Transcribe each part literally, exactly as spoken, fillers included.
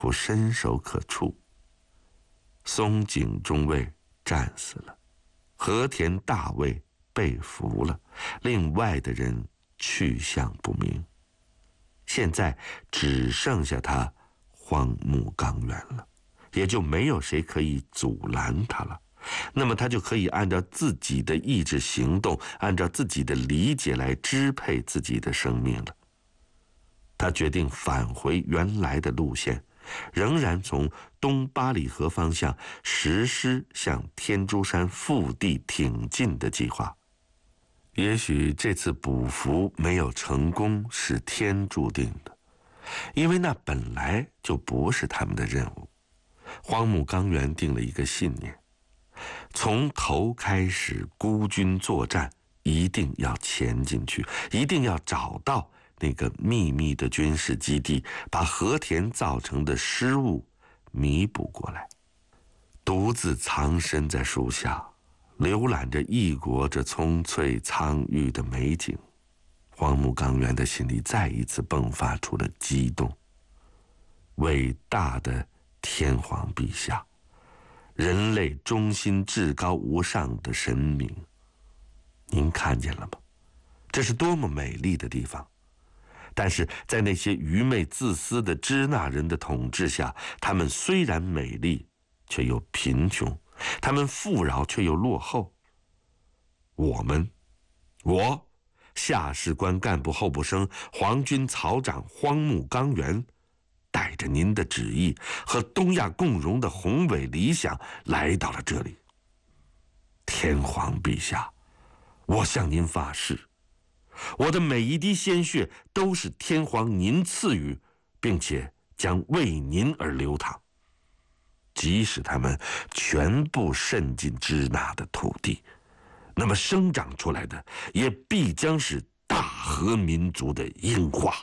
不伸手可触。松井中尉战死了，和田大尉被俘了，另外的人去向不明。现在只剩下他荒木纲原了，也就没有谁可以阻拦他了。那么他就可以按照自己的意志行动，按照自己的理解来支配自己的生命了。他决定返回原来的路线，仍然从东八里河方向实施向天竺山腹地挺进的计划。也许这次捕俘没有成功是天注定的，因为那本来就不是他们的任务。荒木纲原定了一个信念，从头开始孤军作战，一定要前进去，一定要找到那个秘密的军事基地，把和田造成的失误弥补过来。独自藏身在树下，浏览着异国这葱翠苍郁的美景，荒木纲原的心里再一次迸发出了激动。伟大的天皇陛下，人类中心至高无上的神明，您看见了吗？这是多么美丽的地方！但是在那些愚昧自私的支那人的统治下，他们虽然美丽，却又贫穷；他们富饶，却又落后。我们，我，下士官干部候补生皇军曹长荒木纲原，带着您的旨意和东亚共荣的宏伟理想来到了这里。天皇陛下，我向您发誓，我的每一滴鲜血都是天皇您赐予，并且将为您而流淌。即使他们全部渗进支那的土地，那么生长出来的也必将是大和民族的樱花。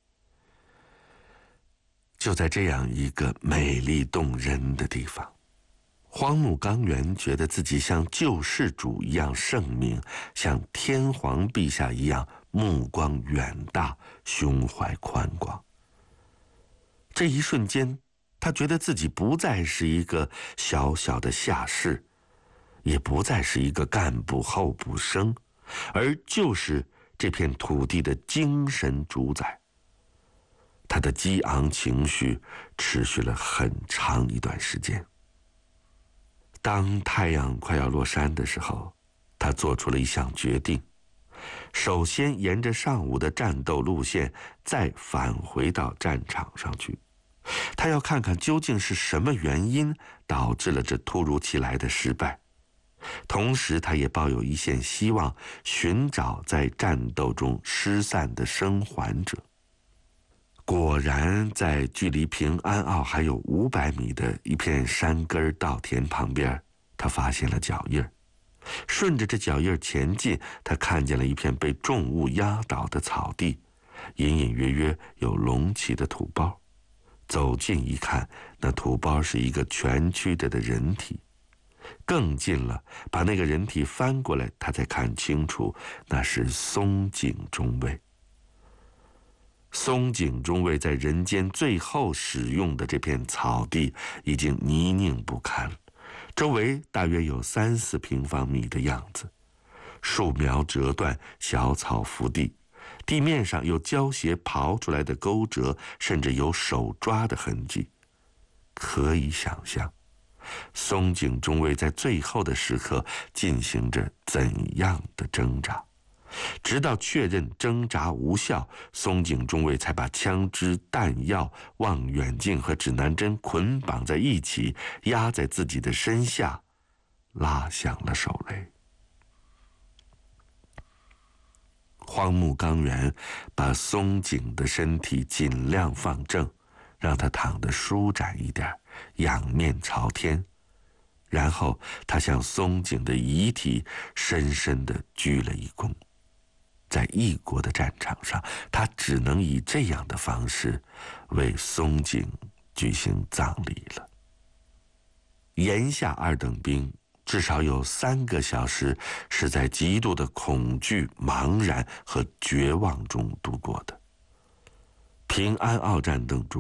就在这样一个美丽动人的地方，荒木纲原觉得自己像救世主一样圣明，像天皇陛下一样目光远大，胸怀宽广。这一瞬间，他觉得自己不再是一个小小的下士，也不再是一个干部候补生，而就是这片土地的精神主宰。他的激昂情绪持续了很长一段时间。当太阳快要落山的时候，他做出了一项决定，首先沿着上午的战斗路线再返回到战场上去。他要看看究竟是什么原因导致了这突如其来的失败，同时他也抱有一线希望，寻找在战斗中失散的生还者。果然，在距离平安坳还有五百米的一片山根稻田旁边，他发现了脚印儿。顺着这脚印前进，他看见了一片被重物压倒的草地，隐隐约约有隆起的土包。走近一看，那土包是一个蜷曲着的人体。更近了，把那个人体翻过来，他才看清楚，那是松井中尉。松井中尉在人间最后使用的这片草地已经泥泞不堪，周围大约有三四平方米的样子，树苗折断，小草伏地，地面上有胶鞋刨出来的沟折，甚至有手抓的痕迹。可以想象，松井中尉在最后的时刻进行着怎样的挣扎。直到确认挣扎无效，松井中尉才把枪支、弹药、望远镜和指南针捆绑在一起，压在自己的身下，拉响了手雷。荒木纲原把松井的身体尽量放正，让他躺得舒展一点，仰面朝天，然后他向松井的遗体深深地鞠了一躬。在异国的战场上，他只能以这样的方式为松井举行葬礼了。炎夏二等兵至少有三个小时是在极度的恐惧、茫然和绝望中度过的。平安坳战斗中，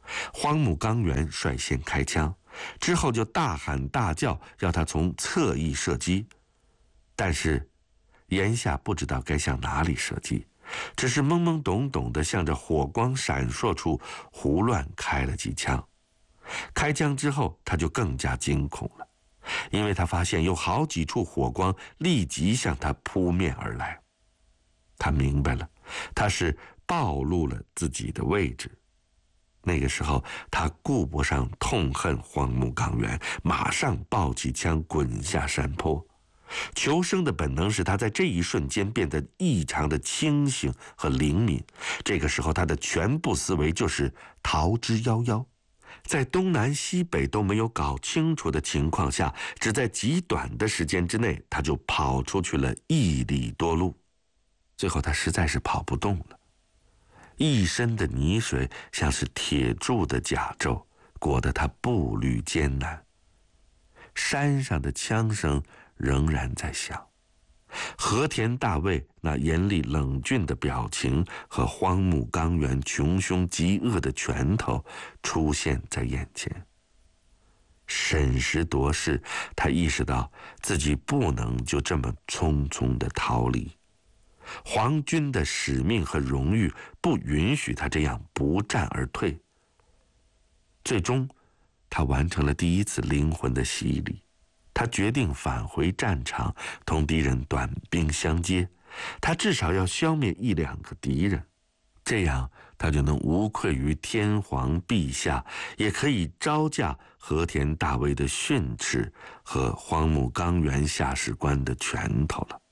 荒木纲原率先开枪，之后就大喊大叫，要他从侧翼射击。但是岩下不知道该向哪里射击，只是懵懵懂懂地向着火光闪烁处胡乱开了几枪。开枪之后，他就更加惊恐了，因为他发现有好几处火光立即向他扑面而来。他明白了，他是暴露了自己的位置。那个时候，他顾不上痛恨荒木纲原，马上抱起枪滚下山坡。求生的本能使他在这一瞬间变得异常的清醒和灵敏。这个时候，他的全部思维就是逃之夭夭。在东南西北都没有搞清楚的情况下，只在极短的时间之内，他就跑出去了一里多路。最后，他实在是跑不动了。一身的泥水像是铁铸的甲胄，裹得他步履艰难。山上的枪声仍然在响，和田大卫那严厉冷峻的表情和荒木纲原穷凶极恶的拳头出现在眼前。审时度势，他意识到自己不能就这么匆匆地逃离。皇军的使命和荣誉不允许他这样不战而退。最终，他完成了第一次灵魂的洗礼。他决定返回战场，同敌人短兵相接。他至少要消灭一两个敌人，这样他就能无愧于天皇陛下，也可以招架和田大卫的训斥和荒木纲原下士官的拳头了。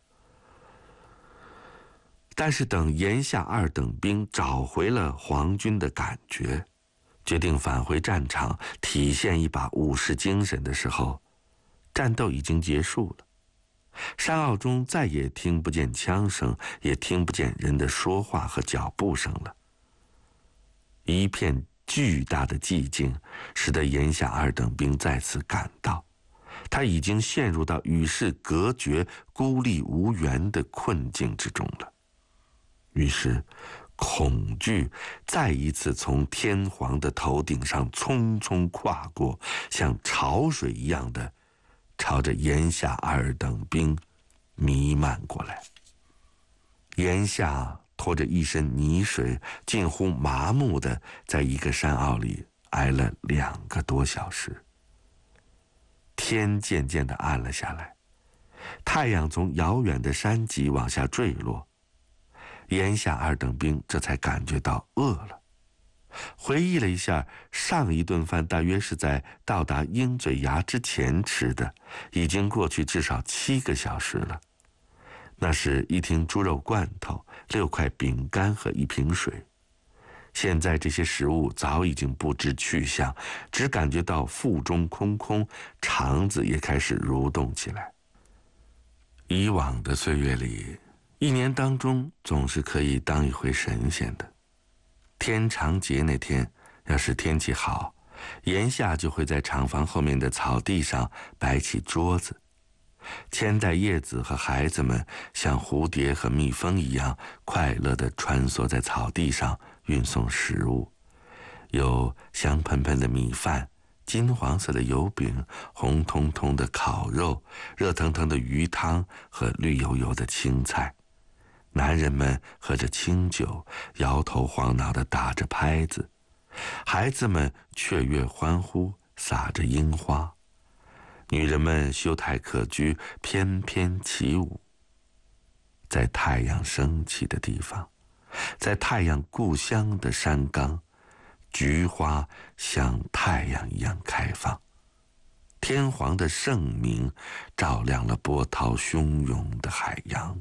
但是等岩下二等兵找回了皇军的感觉，决定返回战场，体现一把武士精神的时候，战斗已经结束了。山坳中再也听不见枪声，也听不见人的说话和脚步声了。一片巨大的寂静使得岩下二等兵再次感到，他已经陷入到与世隔绝、孤立无援的困境之中了。于是恐惧再一次从天皇的头顶上匆匆跨过，像潮水一样的朝着岩下二等兵弥漫过来。岩下拖着一身泥水，近乎麻木的在一个山坳里挨了两个多小时。天渐渐地暗了下来，太阳从遥远的山脊往下坠落。岩下二等兵这才感觉到饿了，回忆了一下，上一顿饭大约是在到达鹰嘴崖之前吃的，已经过去至少七个小时了。那是一听猪肉罐头、六块饼干和一瓶水。现在这些食物早已经不知去向，只感觉到腹中空空，肠子也开始蠕动起来。以往的岁月里，一年当中总是可以当一回神仙的。天长节那天，要是天气好，岩下就会在厂房后面的草地上摆起桌子。千代叶子和孩子们像蝴蝶和蜜蜂一样快乐地穿梭在草地上运送食物，有香喷喷的米饭、金黄色的油饼、红彤彤的烤肉、热腾腾的鱼汤和绿油油的青菜。男人们喝着清酒，摇头晃脑地打着拍子，孩子们雀跃欢呼，撒着樱花。女人们羞态可掬，翩翩起舞。在太阳升起的地方，在太阳故乡的山岗，菊花像太阳一样开放。天皇的圣明照亮了波涛汹涌的海洋。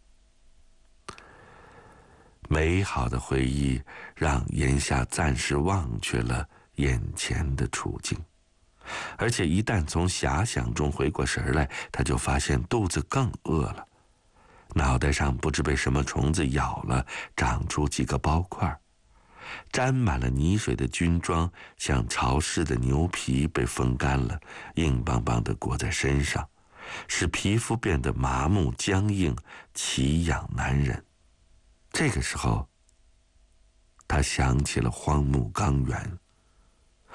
美好的回忆让岩下暂时忘却了眼前的处境，而且一旦从遐想中回过神来，他就发现肚子更饿了。脑袋上不知被什么虫子咬了，长出几个包块。沾满了泥水的军装像潮湿的牛皮被风干了，硬邦邦地裹在身上，使皮肤变得麻木僵硬，奇痒难忍。这个时候，他想起了荒木纲原，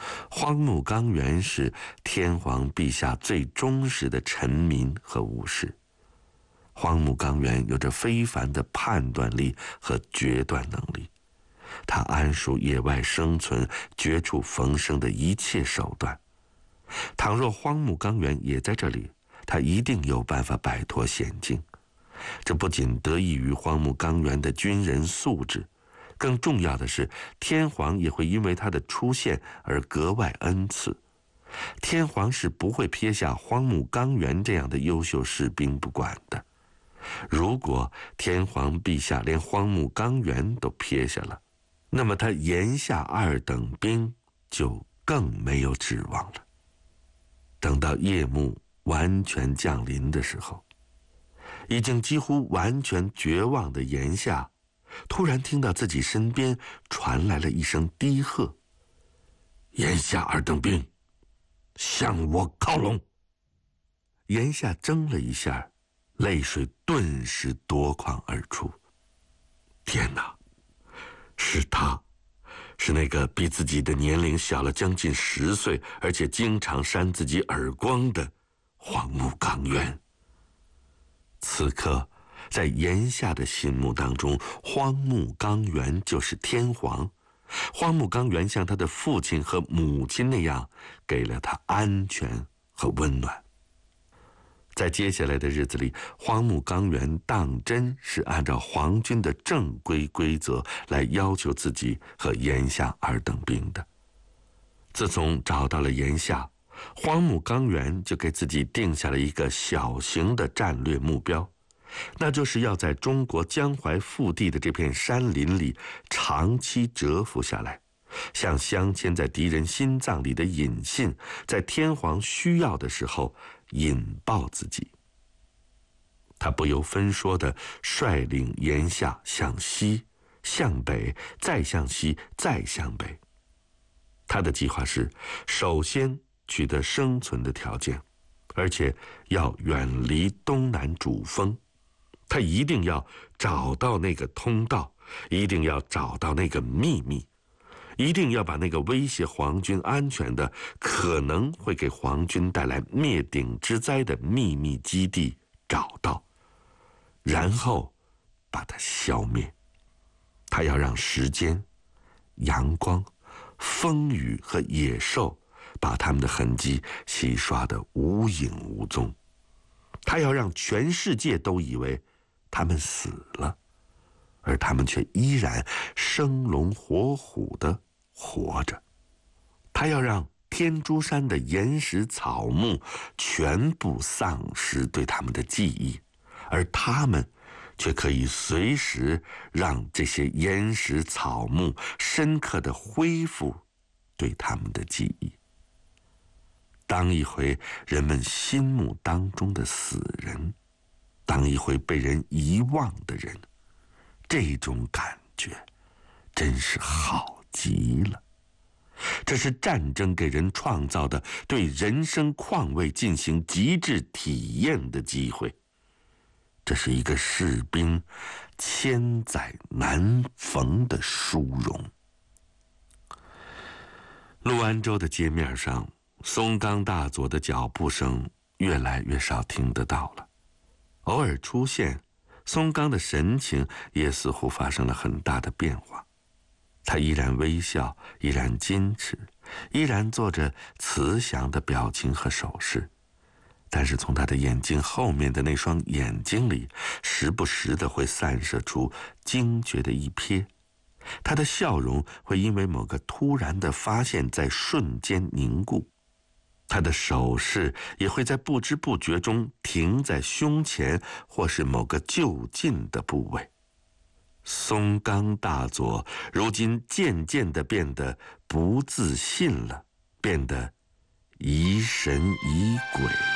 荒木纲原是天皇陛下最忠实的臣民和武士。荒木纲原有着非凡的判断力和决断能力，他谙熟野外生存、绝处逢生的一切手段。倘若荒木纲原也在这里，他一定有办法摆脱险境。这不仅得益于荒木纲原的军人素质，更重要的是，天皇也会因为他的出现而格外恩赐。天皇是不会撇下荒木纲原这样的优秀士兵不管的。如果天皇陛下连荒木纲原都撇下了，那么他言下二等兵就更没有指望了。等到夜幕完全降临的时候，已经几乎完全绝望的言下，突然听到自己身边传来了一声低喝：“言下二等兵，向我靠拢！”言下怔了一下，泪水顿时夺眶而出。天哪，是他，是那个比自己的年龄小了将近十岁，而且经常扇自己耳光的荒木纲原。此刻，在言下的心目当中，荒木纲原就是天皇。荒木纲原像他的父亲和母亲那样，给了他安全和温暖。在接下来的日子里，荒木纲原当真是按照皇军的正规规则来要求自己和言下二等兵的。自从找到了言下，荒木纲原就给自己定下了一个小型的战略目标，那就是要在中国江淮腹地的这片山林里长期蛰伏下来，像镶嵌在敌人心脏里的引信，在天皇需要的时候引爆自己。他不由分说地率领言下向西、向北，再向西，再向北。他的计划是，首先取得生存的条件，而且要远离东南主峰。他一定要找到那个通道，一定要找到那个秘密，一定要把那个威胁皇军安全的、可能会给皇军带来灭顶之灾的秘密基地找到，然后把它消灭。他要让时间、阳光、风雨和野兽把他们的痕迹洗刷得无影无踪。他要让全世界都以为他们死了，而他们却依然生龙活虎地活着。他要让天竺山的岩石草木全部丧失对他们的记忆，而他们却可以随时让这些岩石草木深刻地恢复对他们的记忆。当一回人们心目当中的死人，当一回被人遗忘的人，这种感觉真是好极了。这是战争给人创造的对人生况味进行极致体验的机会，这是一个士兵千载难逢的殊荣。陆安州的街面上，松冈大佐的脚步声越来越少听得到了，偶尔出现，松冈的神情也似乎发生了很大的变化。他依然微笑，依然矜持，依然做着慈祥的表情和手势，但是从他的眼睛后面的那双眼睛里，时不时的会散射出惊觉的一瞥。他的笑容会因为某个突然的发现在瞬间凝固，他的手势也会在不知不觉中停在胸前或是某个就近的部位。松冈大佐如今渐渐地变得不自信了，变得疑神疑鬼。